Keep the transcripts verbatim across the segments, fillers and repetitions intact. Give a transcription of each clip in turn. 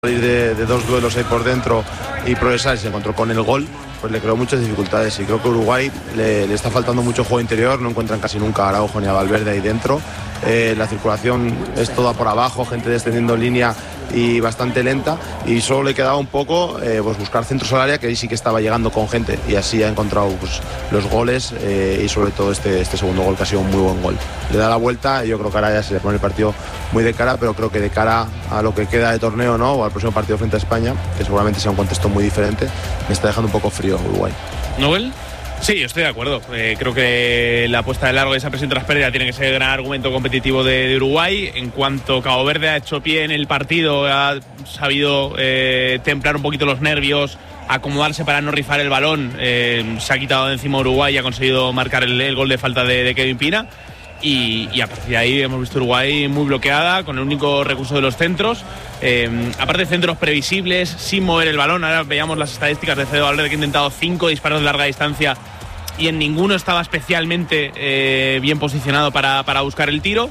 salir de, de dos duelos ahí por dentro y progresar, y se encontró con el gol, pues le creó muchas dificultades. Y creo que Uruguay le, le está faltando mucho juego interior, no encuentran casi nunca a Araujo ni a Valverde ahí dentro. Eh, la circulación es toda por abajo, gente descendiendo línea y bastante lenta, y solo le quedaba un poco eh, pues buscar centros al área, que ahí sí que estaba llegando con gente, y así ha encontrado pues, los goles eh, y sobre todo este, este segundo gol, que ha sido un muy buen gol. Le da la vuelta y yo creo que ahora ya se le pone el partido muy de cara, pero creo que de cara a lo que queda de torneo, ¿no?, o al próximo partido frente a España, que seguramente sea un contexto muy diferente, me está dejando un poco frío Uruguay. ¿Nobel? Sí, yo estoy de acuerdo. Eh, creo que la apuesta de largo de esa presión tras pérdida tiene que ser el gran argumento competitivo de, de Uruguay. En cuanto Cabo Verde ha hecho pie en el partido, ha sabido eh, templar un poquito los nervios, acomodarse para no rifar el balón, eh, se ha quitado de encima Uruguay y ha conseguido marcar el, el gol de falta de, de Kevin Pina. Y, y a partir de ahí hemos visto Uruguay muy bloqueada, con el único recurso de los centros. Eh, aparte de centros previsibles, sin mover el balón. Ahora veíamos las estadísticas de Fede Valverde, que ha intentado cinco disparos de larga distancia y en ninguno estaba especialmente eh, bien posicionado para, para buscar el tiro.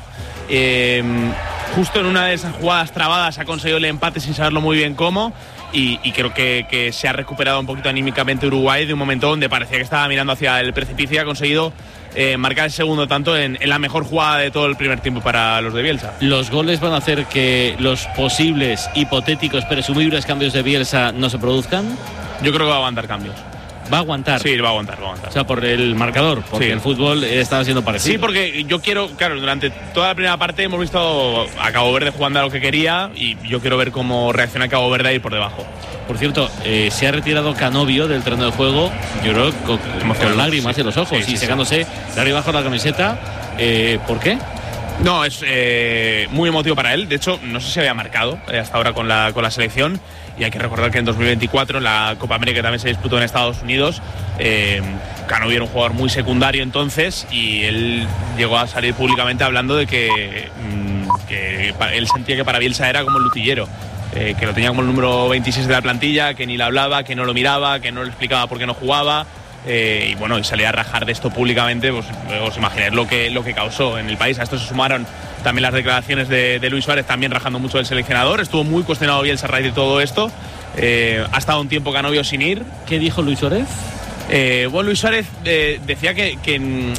Eh, justo en una de esas jugadas trabadas ha conseguido el empate sin saberlo muy bien cómo. Y, y creo que, que se ha recuperado un poquito anímicamente Uruguay de un momento donde parecía que estaba mirando hacia el precipicio, y ha conseguido eh, marcar el segundo tanto en, en la mejor jugada de todo el primer tiempo para los de Bielsa. ¿Los goles van a hacer que los posibles, hipotéticos, presumibles cambios de Bielsa no se produzcan? Yo creo que va a aguantar cambios. ¿Va a aguantar? Sí, va a aguantar, va a aguantar. O sea, por el marcador, porque sí. El fútbol estaba siendo parecido. Sí, porque yo quiero, claro, durante toda la primera parte hemos visto a Cabo Verde jugando a lo que quería, y yo quiero ver cómo reacciona Cabo Verde a ir por debajo. Por cierto, eh, se ha retirado Canovio del terreno de juego, yo creo, con, con lágrimas sí, en los ojos, sí, sí, y sí, secándose sí. de arriba abajo la camiseta. Eh, ¿Por qué? No, es eh, muy emotivo para él. De hecho, no sé si había marcado eh, hasta ahora con la, con la selección. Y hay que recordar que en dos mil veinticuatro, en la Copa América, que también se disputó en Estados Unidos, eh, Canovio era un jugador muy secundario entonces, y él llegó a salir públicamente hablando de que, mmm, que él sentía que para Bielsa era como el Lutillero. Eh, que lo tenía como el número veintiséis de la plantilla, que ni le hablaba, que no lo miraba, que no le explicaba por qué no jugaba. Eh, y bueno, y salía a rajar de esto públicamente, pues os imagináis lo que, lo que causó en el país. A esto se sumaron también las declaraciones de, de Luis Suárez, también rajando mucho del seleccionador. Estuvo muy cuestionado Bielsa a raíz de todo esto. Eh, ha estado un tiempo Canovio sin ir. ¿Qué dijo Luis Suárez? Eh, bueno, Luis Suárez eh, decía que, que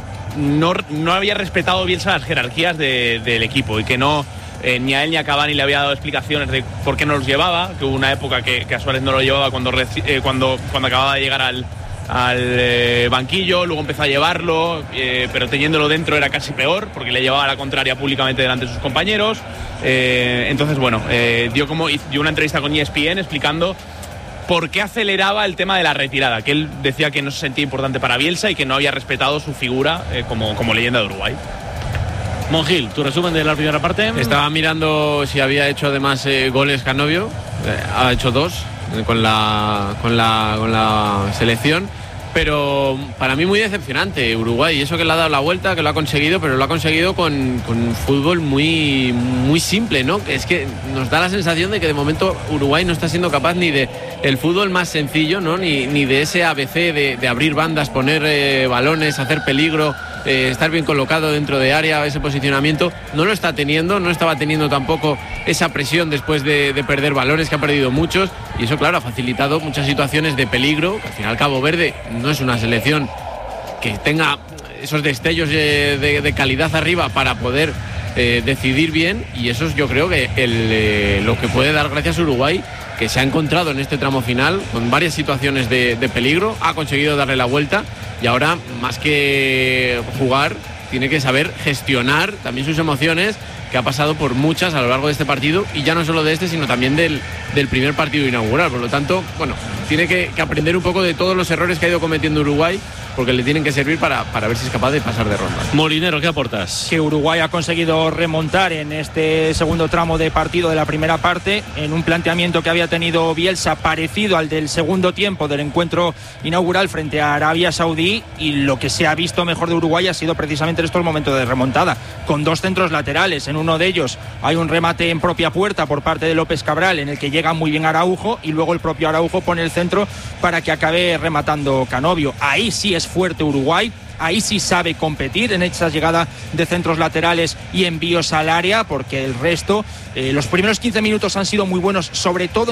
no, no había respetado Bielsa las jerarquías de, del equipo, y que no eh, ni a él ni a Cavani le había dado explicaciones de por qué no los llevaba, que hubo una época que, que a Suárez no lo llevaba cuando, eh, cuando, cuando acababa de llegar al al eh, banquillo, luego empezó a llevarlo, eh, pero teniéndolo dentro era casi peor, porque le llevaba a la contraria públicamente delante de sus compañeros. Eh, entonces, bueno, eh, dio, como, dio una entrevista con E S P N explicando por qué aceleraba el tema de la retirada, que él decía que no se sentía importante para Bielsa y que no había respetado su figura eh, como, como leyenda de Uruguay. Monjil, tu resumen de la primera parte. Estaba mirando si había hecho además eh, goles Canovio, eh, ha hecho dos con la, con la, con la selección. Pero para mí muy decepcionante Uruguay, y eso que le ha dado la vuelta, que lo ha conseguido, pero lo ha conseguido con, con un fútbol muy, muy simple, ¿no? Que es que nos da la sensación de que de momento Uruguay no está siendo capaz ni de el fútbol más sencillo, ¿no? Ni, ni de ese A B C de, de abrir bandas, poner eh, balones, hacer peligro, eh, estar bien colocado dentro de área, ese posicionamiento. No lo está teniendo, no estaba teniendo tampoco esa presión después de, de perder balones, que ha perdido muchos, y eso, claro, ha facilitado muchas situaciones de peligro, que al final Cabo Verde no es una selección que tenga esos destellos de, de, de calidad arriba para poder eh, decidir bien, y eso es, yo creo que el, eh, lo que puede dar gracias a Uruguay, que se ha encontrado en este tramo final con varias situaciones de, de peligro, ha conseguido darle la vuelta, y ahora más que jugar tiene que saber gestionar también sus emociones, que ha pasado por muchas a lo largo de este partido, y ya no solo de este, sino también del, del primer partido inaugural. Por lo tanto, bueno, tiene que, que aprender un poco de todos los errores que ha ido cometiendo Uruguay, porque le tienen que servir para, para ver si es capaz de pasar de ronda. Molinero, ¿qué aportas? Que Uruguay ha conseguido remontar en este segundo tramo de partido de la primera parte, en un planteamiento que había tenido Bielsa parecido al del segundo tiempo del encuentro inaugural frente a Arabia Saudí, y lo que se ha visto mejor de Uruguay ha sido precisamente en estos momentos de remontada, con dos centros laterales. En uno de ellos hay un remate en propia puerta por parte de López Cabral, en el que llega muy bien Araujo, y luego el propio Araujo pone el centro para que acabe rematando Canovio. Ahí sí es fuerte Uruguay, ahí sí sabe competir en esa llegada de centros laterales y envíos al área, porque el resto, eh, los primeros quince minutos han sido muy buenos, sobre todo